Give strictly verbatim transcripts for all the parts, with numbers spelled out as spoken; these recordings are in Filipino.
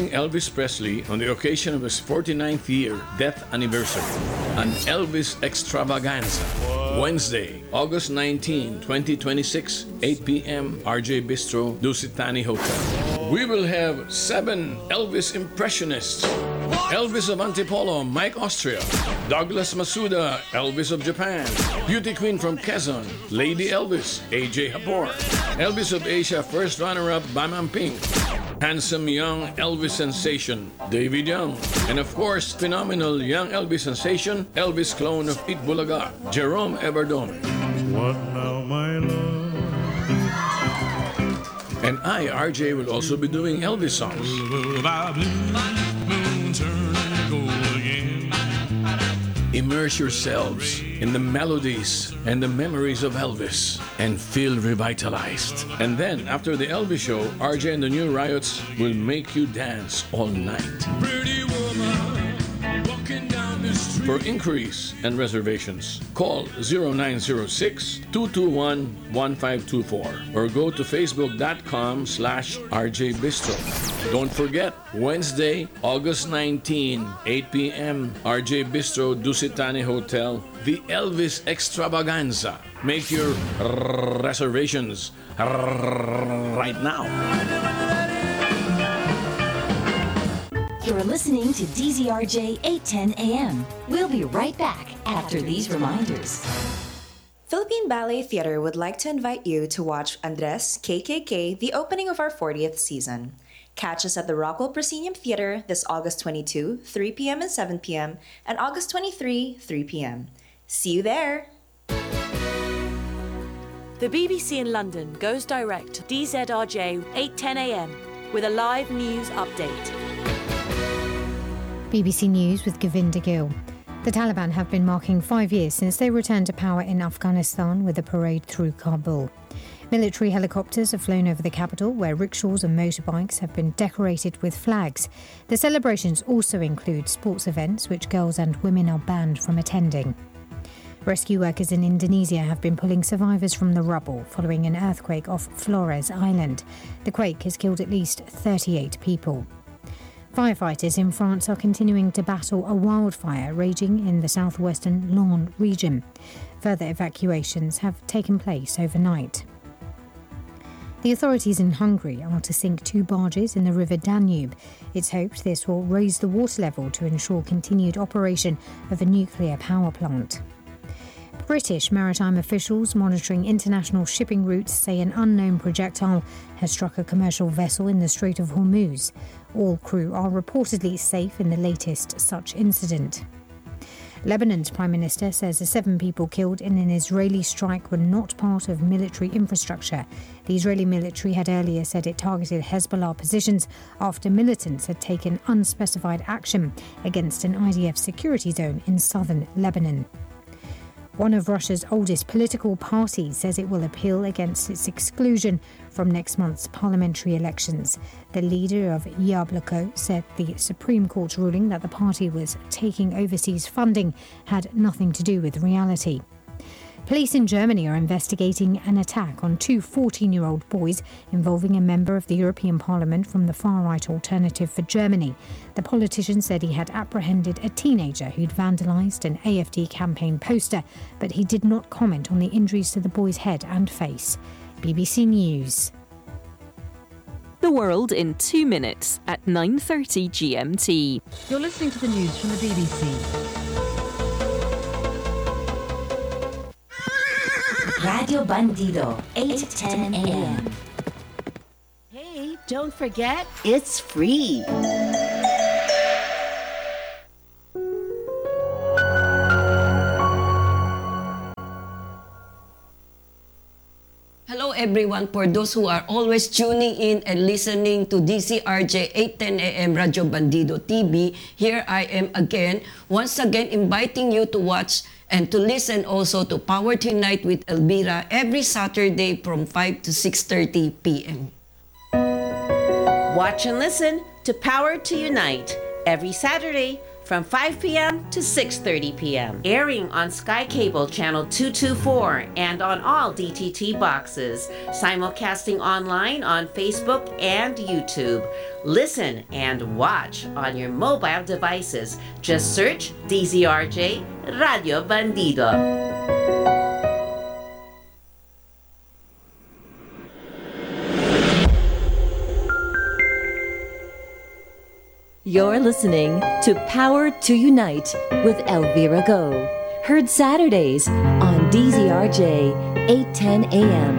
honoring Elvis Presley on the occasion of his forty-ninth year death anniversary. An Elvis Extravaganza. Wednesday, August nineteenth, twenty twenty-six, eight p.m., R J Bistro, Dusitani Hotel. We will have seven Elvis impressionists. Elvis of Antipolo, Mike Austria. Douglas Masuda, Elvis of Japan. Beauty Queen from Quezon, Lady Elvis, A J Hapor. Elvis of Asia, first runner-up, Bamam Pink. Handsome young Elvis sensation, David Young. And of course, phenomenal young Elvis sensation, Elvis clone of Itbulaga, Jerome Everdome. What now, my love? And I, R J, will also be doing Elvis songs. Immerse yourselves in the melodies and the memories of Elvis and feel revitalized. And then, after the Elvis show, R J and the New Riots will make you dance all night. Pretty woman, walking down the street. For inquiries and reservations, call zero nine zero six, two two one, one five two four or go to facebook.com slash rjbistro. Don't forget, Wednesday, August nineteenth, eight p.m., R J Bistro, Dusitani Hotel, the Elvis Extravaganza. Make your reservations right now. You're listening to D Z R J eight ten A M. We'll be right back after these reminders. Philippine Ballet Theatre would like to invite you to watch Andres K K K, the opening of our fortieth season. Catch us at the Rockwell Proscenium Theatre this August twenty-second, three p.m. and seven p.m. and August twenty-third, three p.m. See you there! The B B C in London goes direct to D Z R J eight ten A M with a live news update. B B C News with Govinda Gill. The Taliban have been marking five years since they returned to power in Afghanistan with a parade through Kabul. Military helicopters have flown over the capital, where rickshaws and motorbikes have been decorated with flags. The celebrations also include sports events, which girls and women are banned from attending. Rescue workers in Indonesia have been pulling survivors from the rubble following an earthquake off Flores Island. The quake has killed at least thirty-eight people. Firefighters in France are continuing to battle a wildfire raging in the southwestern Landes region. Further evacuations have taken place overnight. The authorities in Hungary are to sink two barges in the river Danube. It's hoped this will raise the water level to ensure continued operation of a nuclear power plant. British maritime officials monitoring international shipping routes say an unknown projectile has struck a commercial vessel in the Strait of Hormuz. All crew are reportedly safe in the latest such incident. Lebanon's Prime Minister says the seven people killed in an Israeli strike were not part of military infrastructure. The Israeli military had earlier said it targeted Hezbollah positions after militants had taken unspecified action against an I D F security zone in southern Lebanon. One of Russia's oldest political parties says it will appeal against its exclusion from next month's parliamentary elections. The leader of Yabloko said the Supreme Court's ruling that the party was taking overseas funding had nothing to do with reality. Police in Germany are investigating an attack on two fourteen-year-old boys involving a member of the European Parliament from the far-right Alternative for Germany. The politician said he had apprehended a teenager who'd vandalised an A F D campaign poster, but he did not comment on the injuries to the boy's head and face. B B C News. The world in two minutes at nine thirty G M T. You're listening to the news from the B B C. Radio Bandido, eight ten A M. Hey, don't forget, it's free. Hello everyone, for those who are always tuning in and listening to D C R J eight ten A M Radio Bandido T V, here I am again, once again inviting you to watch and to listen also to Power to Unite with Elvira every Saturday from five to six thirty p m Watch and listen to Power to Unite every Saturday from five p.m. to six thirty p.m. Airing on Sky Cable Channel two twenty-four and on all D T T boxes. Simulcasting online on Facebook and YouTube. Listen and watch on your mobile devices. Just search D Z R J Radio Bandido. You're listening to Power to Unite with Elvira Go. Heard Saturdays on D Z R J eight ten A M.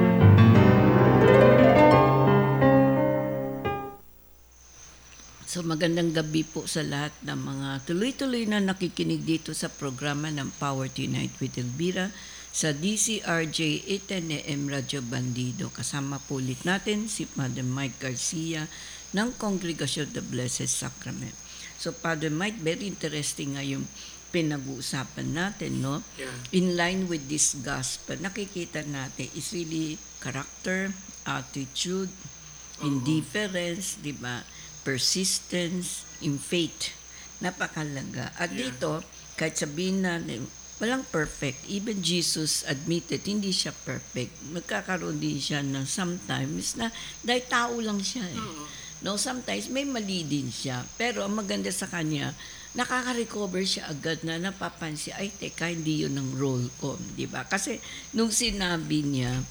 So magandang gabi po sa lahat ng mga tuloy-tuloy na nakikinig dito sa programa ng Power to Unite with Elvira sa D C R J eight ten A M Radio Bandido. Kasama po ulit natin si Father Mike Garcia ng Congregasyon of the Blessed Sacrament. So Father Mike, very interesting nga yung pinag-uusapan natin, no? Yeah. In line with this gospel, nakikita natin is really character, attitude, uh-huh. indifference, di ba? Persistence, in faith. Napakalaga. At yeah. dito, kahit sabihin natin, walang perfect. Even Jesus admitted, hindi siya perfect. Magkakaroon din siya ng sometimes na dahil tao lang siya eh. Uh-huh. No, sometimes may mali din siya. Pero ang maganda sa kanya, nakaka-recover siya agad na napapansin, ay teka, hindi yun ang role ko. Diba? Kasi nung sinabi niya,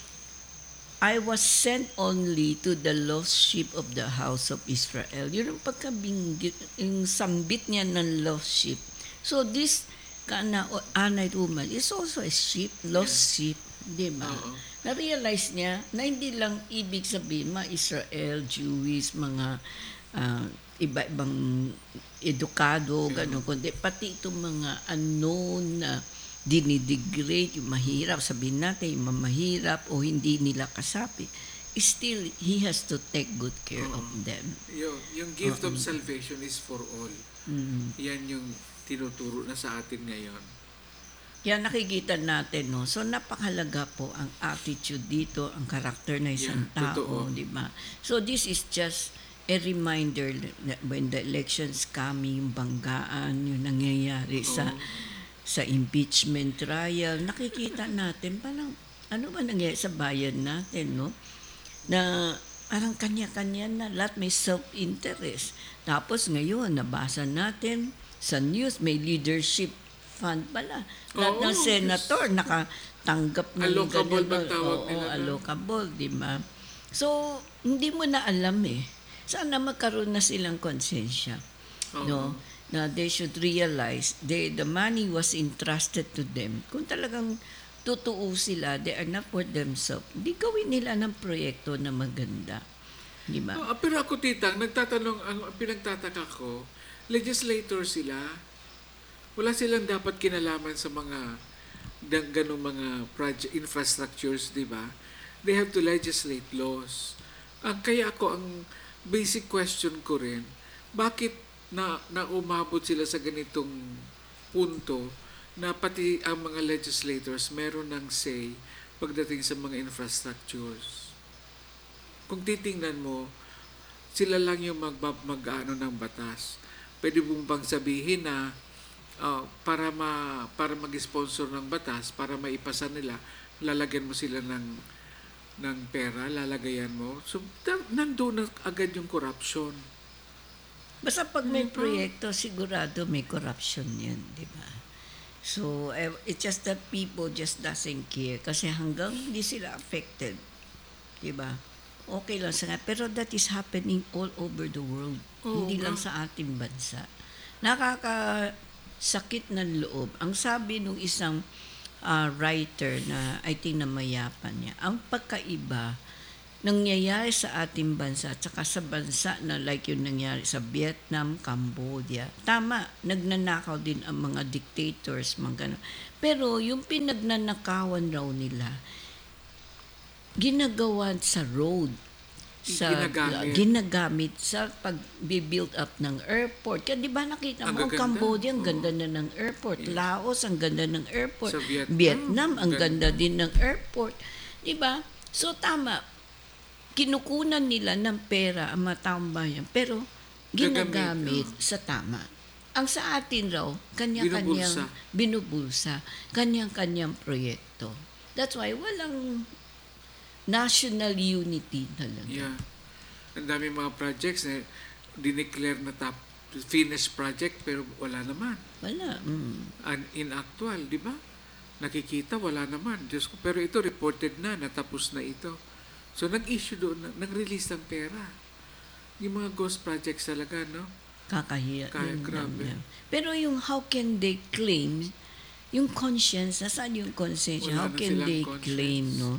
I was sent only to the lost sheep of the house of Israel. Yun ang pagkabinggit, yung sambit niya ng lost sheep. So this kana Anite woman is also a sheep, lost yeah. sheep. Diba? Uh-huh. Na-realize niya na hindi lang ibig sabihin mga Israel, Jewish, mga uh, iba-ibang edukado, gano'n, kundi pati itong mga unknown na dinidegrade, yung mahirap, sabihin natin, yung mahirap o hindi nila kasapi, still, he has to take good care uh-huh. of them. Yung, yung gift uh-huh. of salvation is for all. Mm-hmm. Yan yung tinuturo na sa atin ngayon. Yan nakikita natin, no? So, napakalaga po ang attitude dito, ang karakter na isang yeah, tao, di ba? So, this is just a reminder that when the elections coming, yung banggaan, yung nangyayari oh. sa sa impeachment trial, nakikita natin, parang, ano ba nangyayari sa bayan natin, no? Na parang kanya-kanya na, lahat may self-interest. Tapos ngayon, nabasa natin sa news, may leadership fund pala. Lahat oh, ng senator yes. nakatanggap ng allocable ba Oo, tawag nila? allocable, di ba? So, hindi mo na alam eh. Sana magkaroon na silang konsensya. Oh. No? Na they should realize they, the money was entrusted to them. Kung talagang totoo sila, they are not for themselves. Hindi gawin nila ng proyekto na maganda. Di ba? Oh, pero ako, titang, nagtatanong, ang pinagtataka ko, legislator sila, wala silang dapat kinalaman sa mga ganong mga project infrastructures, di ba? They have to legislate laws. Ang kaya ako, ang basic question ko rin, bakit na, na umabot sila sa ganitong punto na pati ang mga legislators meron ng say pagdating sa mga infrastructures? Kung titingnan mo, sila lang yung mag, mag-ano ng batas. Pwede mong bang sabihin na Uh, para ma para mag-sponsor ng batas, para maipasa nila, lalagyan mo sila ng ng pera, lalagayan mo. So, da- nandoon na agad yung corruption. Basta pag may proyekto, sigurado may corruption yan, di ba? So, uh, it's just that people just doesn't care kasi hanggang hindi sila affected, di ba? Okay lang sa nga. Pero that is happening all over the world. Oh, hindi nga lang sa ating bansa. Nakaka sakit ng loob. Ang sabi nung isang uh, writer na I think na mayapan niya, ang pagkaiba nangyayari sa ating bansa at saka sa bansa na like yung nangyari sa Vietnam, Cambodia. Tama, nagnanakaw din ang mga dictators, mga gano'n. Pero yung pinagnanakawan raw nila, ginagawa sa road, sa ginagamit, ginagamit sa pag-build up ng airport. Kaya di ba nakita mo, ang Cambodia, ang ganda na ng airport. Yes. Laos, ang ganda ng airport. Sa Vietnam, Vietnam ang ganda. ganda din ng airport. Di ba? So tama, kinukunan nila ng pera ang mga taong bayan, pero ginagamit Gagamit. sa tama. Ang sa atin raw, kanya-kanyang binubulsa, kanya-kanyang proyekto. That's why walang national unity talaga. Yeah. Ang dami mga projects na dineclare na top finished project pero wala naman. Wala. Mm. And in actual, di ba? Nakikita, wala naman. Diyos ko, pero ito reported na, natapos na ito. So, nag-issue doon, nag-release ng pera. Yung mga ghost projects talaga, no? Kakahiya. Kaya, grabe. Lang. Pero yung how can they claim, yung conscience, nasaan yung conscience? Wala How can they conscience. claim, no?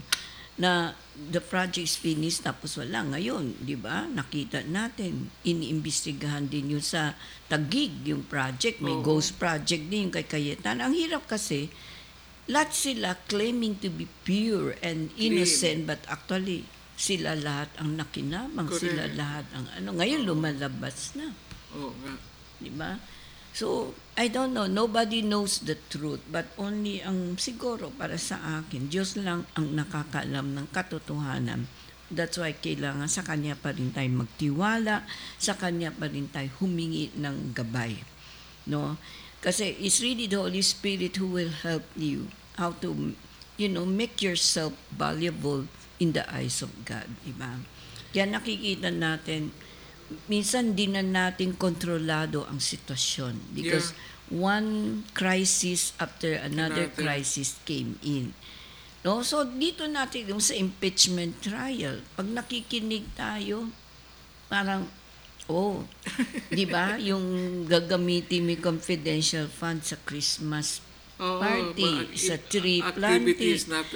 Na the project is finished tapos wala. Ngayon, di ba? Nakita natin, iniimbestigahan din yun sa Taguig, yung project. May Oo. ghost project din yung kay Cayetano. Ang hirap kasi, lahat sila claiming to be pure and innocent, but actually, sila lahat ang nakinamang. Correct. Sila lahat ang ano. Ngayon, lumalabas na. Oo nga. Di ba? So, I don't know. Nobody knows the truth. But only ang siguro para sa akin, Diyos lang ang nakakaalam ng katotohanan. That's why kailangan sa Kanya pa rin tayo magtiwala, sa Kanya pa rin tayo humingi ng gabay. No? Kasi it's really the Holy Spirit who will help you how to, you know, make yourself valuable in the eyes of God. Diba? Kaya nakikita natin, minsan di na natin kontrolado ang sitwasyon because yeah. one crisis after another, another crisis came in. No? So dito natin yung sa impeachment trial, pag nakikinig tayo, parang oh, di ba? Yung gagamitin mo confidential fund sa Christmas party, oh, sa tree planting,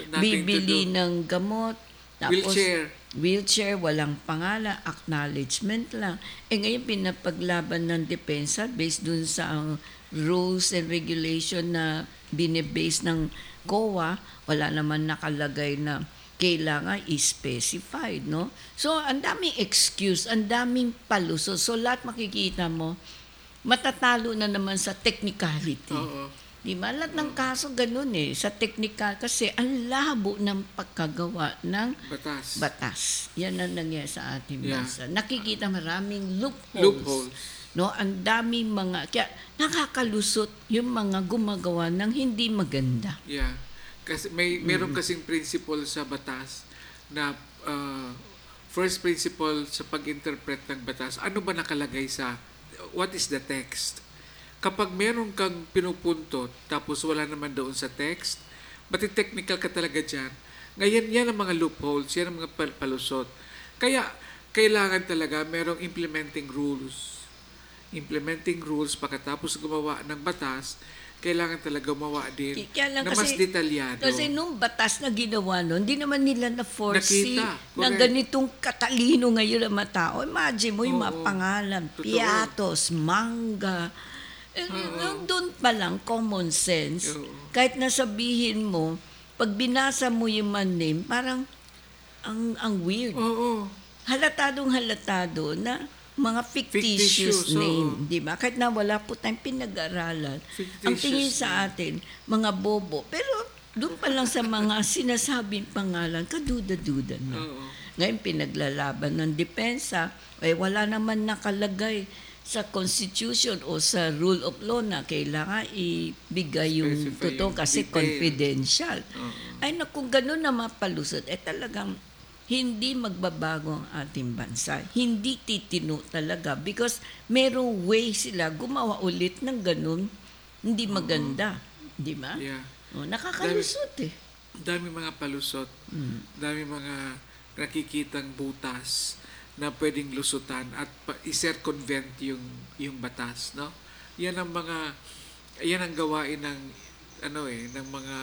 bibili ng gamot, tapos wheelchair. wheelchair, walang pangalan, acknowledgement lang. Eh ngayon pinapaglaban ng depensa based dun sa uh, rules and regulation na binibase ng C O A, wala naman nakalagay na kailangan i-specified, no? So, ang daming excuse, ang daming palusot. So, lahat makikita mo, matatalo na naman sa technicality. Oo. Di ba? Lahat ng kaso ganun eh. Sa technical, kasi ang labo ng pagkagawa ng batas. batas. Yan ang nangyayari sa ating Yeah. bansa. Nakikita maraming loopholes. Loopholes. No, ang daming mga, kaya nakakalusot yung mga gumagawa ng hindi maganda. Yeah. Kasi may meron kasing principle sa batas na uh, first principle sa pag-interpret ng batas. Ano ba nakalagay sa what is the text? Kapag meron kang pinupuntot tapos wala naman doon sa text, pati technical ka talaga dyan. Ngayon, yan ang mga loopholes, yan ang mga pal- palusot. Kaya, kailangan talaga merong implementing rules. Implementing rules pagkatapos gumawa ng batas, kailangan talaga gumawa din na kasi, mas detalyado. Kasi nung batas na ginawa nun, hindi naman nila na-foresee na Correct. ganitong katalino ngayon ang mga tao. Imagine mo yung Oo. mga pangalan, Totoo. Piatos, Manga. Eh, doon pa lang, common sense. Oo. Kahit nasabihin mo, pag binasa mo yung man name, parang ang, ang weird. Oo. Halatadong halatado na mga fictitious, Fictitious, name, oo. di ba? Kahit na wala po tayong pinag-aralan. Fictitious Ang tingin sa atin, mga bobo. Pero doon pa lang sa mga sinasabing pangalan, kaduda-duda na. Oo. Ngayon, pinaglalaban ng depensa, eh wala naman nakalagay sa Constitution o sa Rule of Law na kailangan ibigay yung Specify totoo yung kasi detail. confidential. Oo. Ay, na kung gano'n na mapalusot, eh talagang hindi magbabago ang ating bansa. Hindi titino talaga because merong way sila gumawa ulit ng ganun, hindi maganda. Di ba? Yeah. O, nakakalusot dami, eh. Dami mga palusot. Mm. Dami mga nakikitang butas na pwedeng lusutan at pa- i-circumvent yung yung batas, no? Yan ang mga yan ang gawain ng ano eh ng mga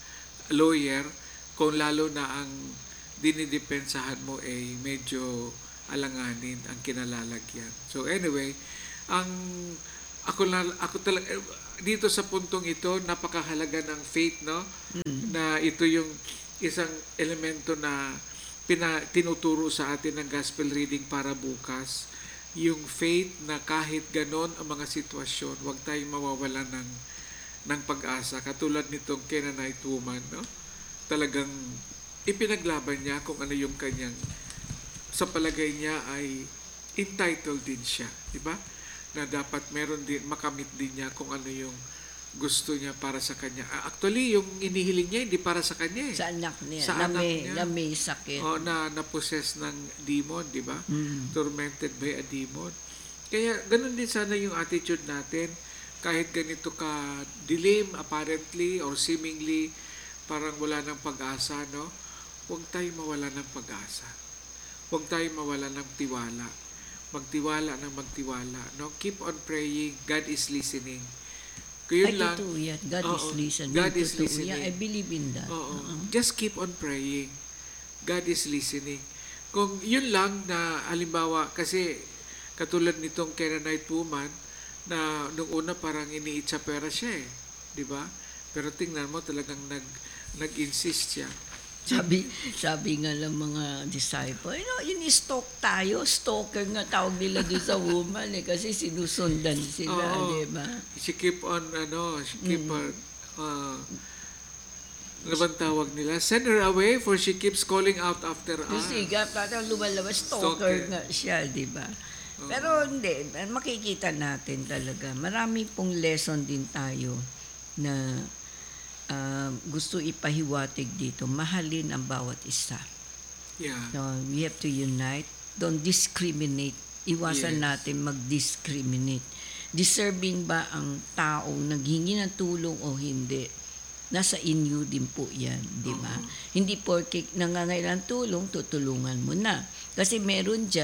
lawyer kung lalo na ang dinidepensahan mo ay medyo alanganin ang kinalalagyan. So anyway, ang ako na ako talaga dito sa puntong ito napakahalaga ng faith, no? Mm. Na ito yung isang elemento na pina, tinuturo sa atin ng gospel reading para bukas. Yung faith na kahit ganon ang mga sitwasyon, huwag tayong mawawalan ng ng pag-asa. Katulad nitong Canaanite woman, no? Talagang ipinaglaban niya kung ano yung kanyang sa palagay niya ay entitled din siya, di ba? na dapat meron din, makamit din niya kung ano yung gusto niya para sa kanya. Actually, yung inihiling niya hindi para sa kanya eh. Sa anak niya, sa na, anak may, niya. na may sakit. O, na na-possess ng demon, di ba? Mm. Tormented by a demon. Kaya, ganun din sana yung attitude natin. Kahit ganito ka dilim, apparently, or seemingly, parang wala ng pag-asa, no? Huwag tayo mawala ng pag-asa. Huwag tayo mawala ng tiwala. Magtiwala ng magtiwala, no? Keep on praying. God is listening. Kaya Ay, lang, totoo yan. God oo, is listening. God is Totoo listening. yan. I believe in that. Oo. Uh-uh. Just keep on praying. God is listening. Kung yun lang na, halimbawa, kasi katulad nitong Canaanite woman, na nung una parang iniitsapera siya eh. Di ba? Pero tingnan mo, talagang nag, nag-insist siya. Sabi, sabi nga ng mga disciple, you know, in-stalk tayo, stalker nga tawag nila doon sa woman eh, kasi sinusundan sila, Oo. di ba? She keep on, ano, she keep Mm. on, uh, ano bang tawag nila? Send her away for she keeps calling out after us. Kasi nga, parang lumalabas, stalker, Stalker. nga siya, di ba? Pero hindi, makikita natin talaga. Marami pong lesson din tayo na uh, gusto ipahiwatig dito. Mahalin ang bawat isa. Yeah. So, we have to unite. Don't discriminate. Iwasan Yes. natin mag-discriminate. Deserving ba ang taong naghingi ng tulong o hindi? Nasa inyo din po yan, di ba? Oo. Hindi porke nangangailangan tulong, tutulungan mo na. Kasi meron dyan,